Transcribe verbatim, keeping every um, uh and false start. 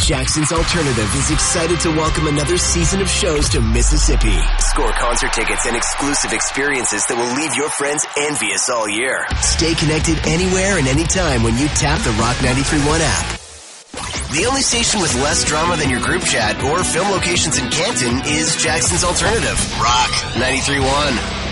Jackson's Alternative is excited to welcome another season of shows to Mississippi. Score concert tickets and exclusive experiences that will leave your friends envious all year. Stay connected anywhere and anytime when you tap the Rock ninety-three point one app. The only station with less drama than your group chat or film locations in Canton is Jackson's Alternative. Rock ninety-three point one.